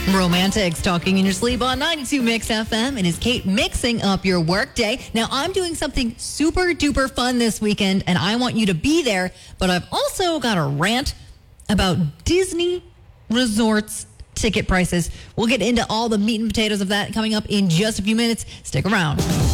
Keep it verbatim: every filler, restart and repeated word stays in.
Romantics, talking in your sleep on ninety-two Mix F M. It is Kate mixing up your workday. Now, I'm doing something super duper fun this weekend, and I want you to be there. But I've also got a rant about Disney resorts ticket prices. We'll get into all the meat and potatoes of that coming up in just a few minutes. Stick around.